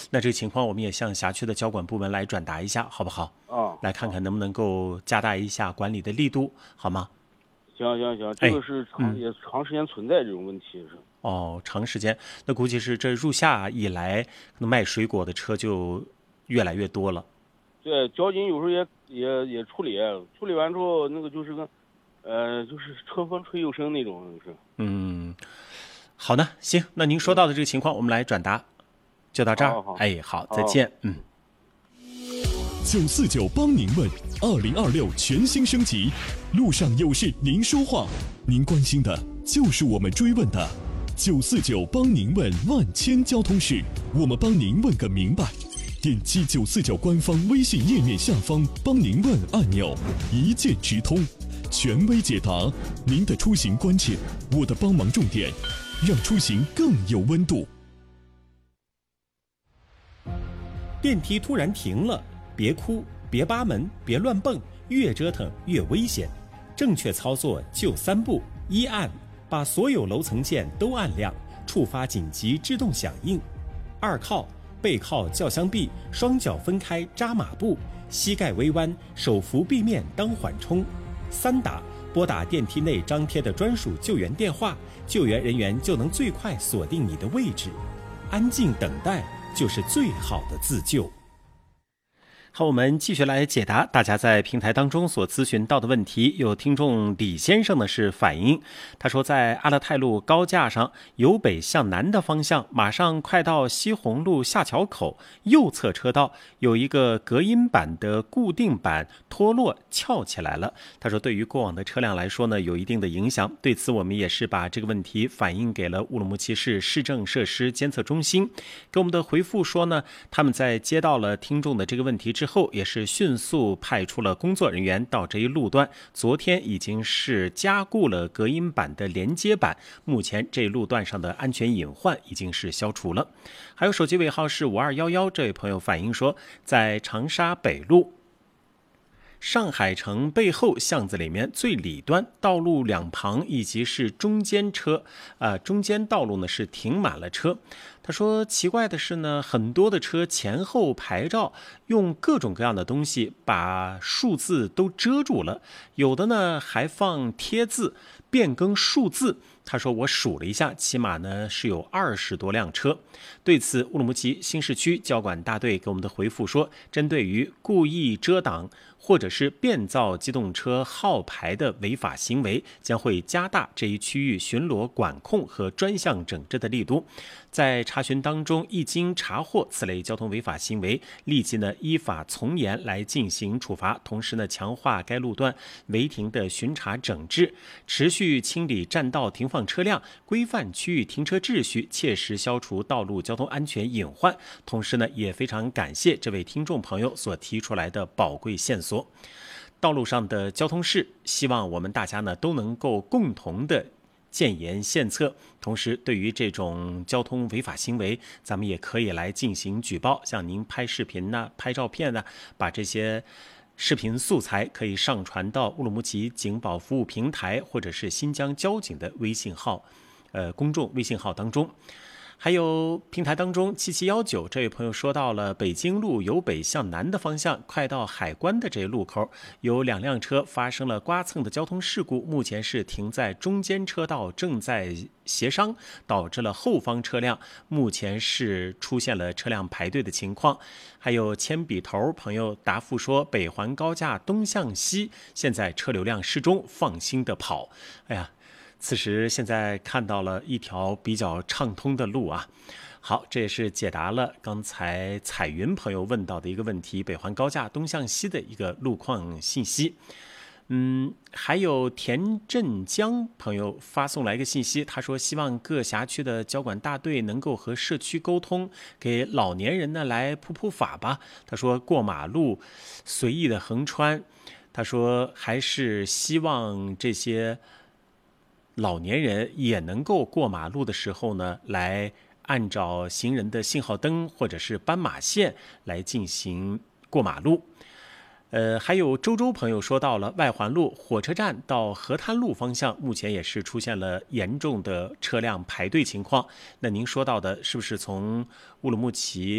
那这个情况我们也向辖区的交管部门来转达一下，好不好？来看看能不能够加大一下管理的力度，好吗？ 行，这个是也长时间存在这种问题是。 长时间，那估计是这入夏以来，可能卖水果的车就越来越多了。 对，交警有时候也处理完之后，那个就是就是春风吹又生那种是。 好呢，行，那您说到的这个情况，我们来转达，就到这儿。好，再见。 949帮您问，2026全新升级，路上有事您说话，您关心的就是我们追问的。949帮您问万千交通事，我们帮您问个明白。点击949官方微信页面下方帮您问按钮，一键直通，权威解答您的出行关切，我的帮忙重点，让出行更有温度。 电梯突然停了，别哭，别扒门，别乱蹦，越折腾越危险。正确操作就3步：一按，把所有楼层键都按亮，触发紧急制动响应；二靠，背靠轿厢壁，双脚分开扎马步，膝盖微弯，手扶壁面当缓冲；三打，拨打电梯内张贴的专属救援电话，救援人员就能最快锁定你的位置。安静等待就是最好的自救。 好，我们继续来解答大家在平台当中所咨询到的问题。有听众李先生呢是反映，他说在阿勒泰路高架上由北向南的方向，马上快到西红路下桥口右侧车道有一个隔音板的固定板脱落翘起来了。他说对于过往的车辆来说呢有一定的影响，对此我们也是把这个问题反映给了乌鲁木齐市市政设施监测中心，给我们的回复说呢，他们在接到了听众的这个问题之后，也是迅速派出了工作人员到这一路段，昨天已经是加固了隔音板的连接板，目前这一路段上的安全隐患已经是消除了。还有手机尾号是5211，这位朋友反映说，在长沙北路上海城背后巷子里面最里端，道路两旁以及是中间道路呢是停满了车。他说奇怪的是呢，很多的车前后牌照用各种各样的东西把数字都遮住了，有的呢还放贴字变更数字。他说我数了一下，起码呢是有20多辆车。对此，乌鲁木齐新市区交管大队给我们的回复说，针对于故意遮挡或者是变造机动车号牌的违法行为，将会加大这一区域巡逻管控和专项整治的力度。在查询当中，一经查获此类交通违法行为，立即呢依法从严来进行处罚，同时呢强化该路段违停的巡查整治，持续清理占道停放车辆，规范区域停车秩序，切实消除道路交通安全隐患。同时呢，也非常感谢这位听众朋友所提出来的宝贵线索。道路上的交通事，希望我们大家呢都能够共同的建言献策，同时对于这种交通违法行为，咱们也可以来进行举报，像您拍视频呢、拍照片呢，把这些视频素材可以上传到乌鲁木齐警保服务平台或者是新疆交警的微信号公众微信号当中。还有平台当中7719这位朋友说到了北京路由北向南的方向，快到海关的这路口有2辆车发生了刮蹭的交通事故，目前是停在中间车道正在协商，导致了后方车辆目前是出现了车辆排队的情况。还有铅笔头朋友答复说，北环高架东向西现在车流量适中，放心的跑。哎呀，此时现在看到了一条比较畅通的路啊。好，这也是解答了刚才彩云朋友问到的一个问题，北环高架东向西的一个路况信息。还有田振江朋友发送来一个信息，他说希望各辖区的交管大队能够和社区沟通，给老年人呢来普法吧。他说过马路随意的横穿，他说还是希望这些老年人也能够过马路的时候呢，来按照行人的信号灯或者是斑马线来进行过马路。还有周朋友说到了外环路火车站到河滩路方向，目前也是出现了严重的车辆排队情况。那您说到的是不是从乌鲁木齐